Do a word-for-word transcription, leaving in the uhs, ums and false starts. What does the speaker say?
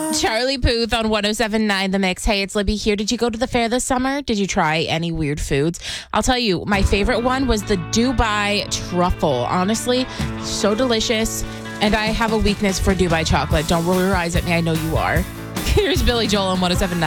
Charlie Puth on one oh seven point nine The Mix. Hey, it's Libby here. Did you go to the fair this summer? Did you try any weird foods? I'll tell you, my favorite one was the Dubai truffle. Honestly, so delicious. And I have a weakness for Dubai chocolate. Don't roll your eyes at me. I know you are. Here's Billy Joel on one oh seven point nine.